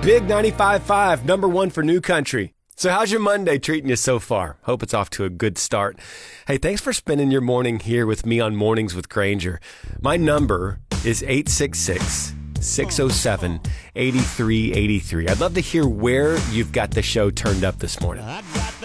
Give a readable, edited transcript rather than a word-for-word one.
Big 95.5, number one for New Country. So how's your Monday treating you so far? Hope it's off to a good start. Hey, thanks for spending your morning here with me on Mornings with Granger. My number is 866-607-8383. I'd love to hear where you've got the show turned up this morning.